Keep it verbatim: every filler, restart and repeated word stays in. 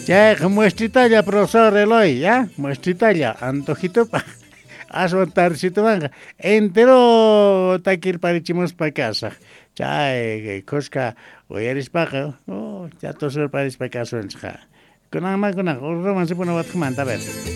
Ya, muestrita profesor Eloy, ya, muestrita antojito pa. Asontarcito manga. Entero takir parichimos pa casa. Chay, koska, oyeris paga, oh, ya tosor paris pa casa. Kunang ma kunang, romance puna wat kumanta ver.